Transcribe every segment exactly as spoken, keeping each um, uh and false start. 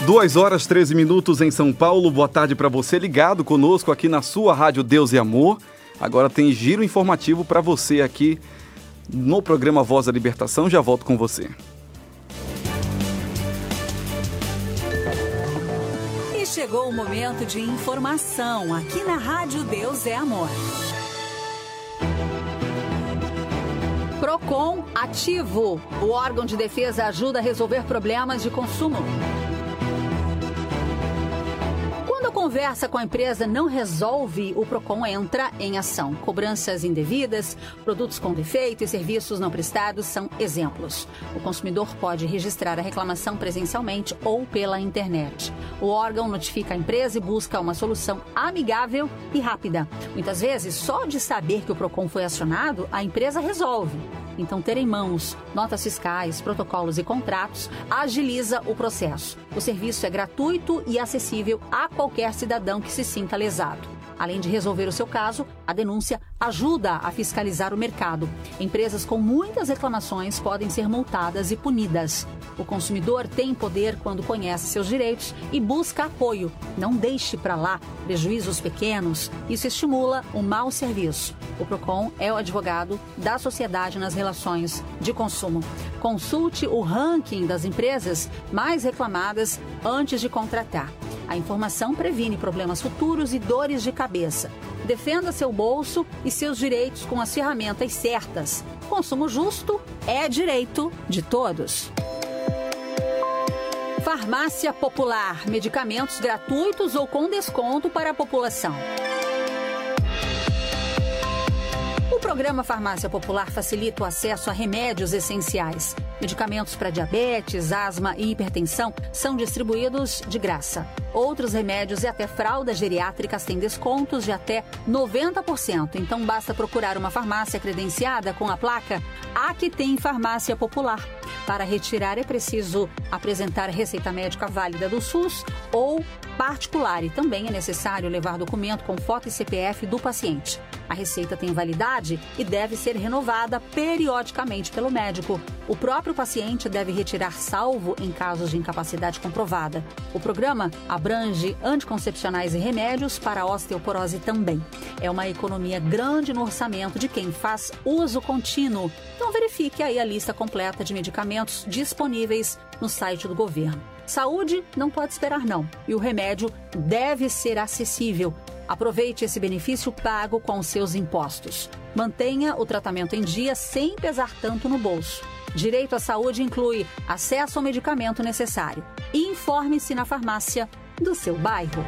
duas horas, treze minutos em São Paulo. Boa tarde para você ligado conosco aqui na sua Rádio Deus e Amor. Agora tem giro informativo para você aqui no programa Voz da Libertação. Já volto com você. E chegou o momento de informação aqui na Rádio Deus é Amor. Procon ativo. O órgão de defesa ajuda a resolver problemas de consumo. Quando a conversa com a empresa não resolve, o Procon entra em ação. Cobranças indevidas, produtos com defeito e serviços não prestados são exemplos. O consumidor pode registrar a reclamação presencialmente ou pela internet. O órgão notifica a empresa e busca uma solução amigável e rápida. Muitas vezes, só de saber que o Procon foi acionado, a empresa resolve. Então, ter em mãos notas fiscais, protocolos e contratos agiliza o processo. O serviço é gratuito e acessível a qualquer cidadão que se sinta lesado. Além de resolver o seu caso, a denúncia ajuda a fiscalizar o mercado. Empresas com muitas reclamações podem ser multadas e punidas. O consumidor tem poder quando conhece seus direitos e busca apoio. Não deixe para lá prejuízos pequenos. Isso estimula o mau serviço. O Procon é o advogado da sociedade nas relações de consumo. Consulte o ranking das empresas mais reclamadas antes de contratar. A informação previne problemas futuros e dores de cabeça. Defenda seu bolso e seus direitos com as ferramentas certas. Consumo justo é direito de todos. Farmácia Popular. Medicamentos gratuitos ou com desconto para a população. O programa Farmácia Popular facilita o acesso a remédios essenciais. Medicamentos para diabetes, asma e hipertensão são distribuídos de graça. Outros remédios e até fraldas geriátricas têm descontos de até noventa por cento. Então basta procurar uma farmácia credenciada com a placa Aqui tem Farmácia Popular. Para retirar é preciso apresentar receita médica válida do SUS ou particular e também é necessário levar documento com foto e C P F do paciente. A receita tem validade e deve ser renovada periodicamente pelo médico. O próprio paciente deve retirar salvo em casos de incapacidade comprovada. O programa abrange anticoncepcionais e remédios para osteoporose também. É uma economia grande no orçamento de quem faz uso contínuo. Então verifique aí a lista completa de medicamentos disponíveis no site do governo. Saúde não pode esperar não e o remédio deve ser acessível. Aproveite esse benefício pago com os seus impostos. Mantenha o tratamento em dia sem pesar tanto no bolso. Direito à saúde inclui acesso ao medicamento necessário. Informe-se na farmácia do seu bairro.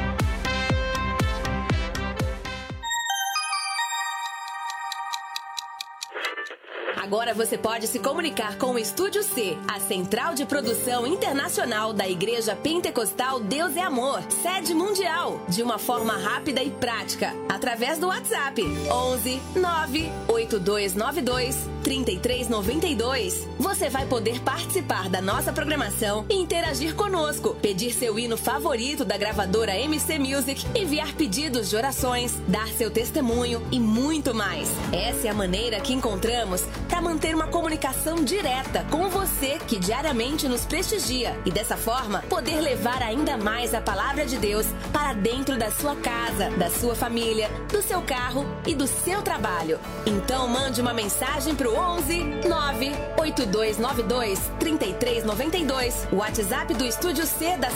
Agora você pode se comunicar com o Estúdio C, a central de produção internacional da Igreja Pentecostal Deus é Amor, sede mundial, de uma forma rápida e prática, através do WhatsApp onze nove oito dois nove dois três três nove dois. Você vai poder participar da nossa programação e interagir conosco, pedir seu hino favorito da gravadora M C Music, enviar pedidos de orações, dar seu testemunho e muito mais. Essa é a maneira que encontramos para manter uma comunicação direta com você que diariamente nos prestigia e dessa forma poder levar ainda mais a palavra de Deus para dentro da sua casa, da sua família, do seu carro e do seu trabalho. Então mande uma mensagem para o onze nove oito dois nove dois três três nove dois, o WhatsApp do Estúdio C da